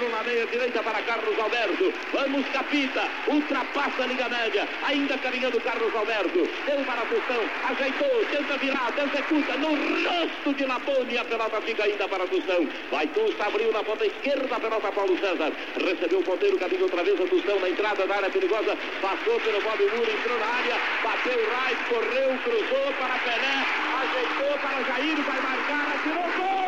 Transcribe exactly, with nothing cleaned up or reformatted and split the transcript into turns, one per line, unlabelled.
Tostão na meia direita para Carlos Alberto. Vamos, Capita. Ultrapassa a linha média. Ainda caminhando Carlos Alberto. Deu para Tostão. Ajeitou. Tenta virar. Executa. No rosto de Lapone. A pelota fica ainda para Tostão. Vai Tusta. Abriu na ponta esquerda. A pelota Paulo César. Recebeu o ponteiro. Caminho outra vez a Tostão na entrada da área perigosa. Passou pelo Bob Muro. Entrou na área. Bateu o Rais. Correu. Cruzou para Pelé. Ajeitou para Jair. Vai marcar. Atirou. Gol!